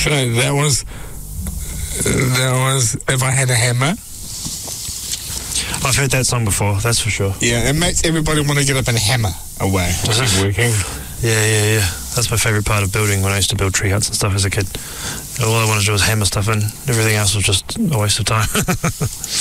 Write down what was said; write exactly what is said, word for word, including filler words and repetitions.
So that was that was If I Had a Hammer. I've heard that song before, that's for sure. Yeah, it makes everybody want to get up and hammer away, which is working. Yeah, yeah, yeah. That's my favourite part of building when I used to build tree huts and stuff as a kid. All I wanted to do was hammer stuff in. Everything else was just a waste of time.